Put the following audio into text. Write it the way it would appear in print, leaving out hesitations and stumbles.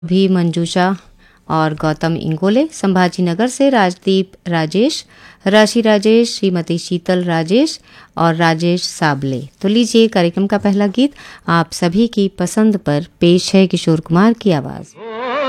भी मंजूषा और गौतम इंगोले, संभाजीनगर से राजदीप राजेश, राशि राजेश, श्रीमती शीतल राजेश और राजेश साबले। तो लीजिए कार्यक्रम का पहला गीत आप सभी की पसंद पर पेश है किशोर कुमार की आवाज़।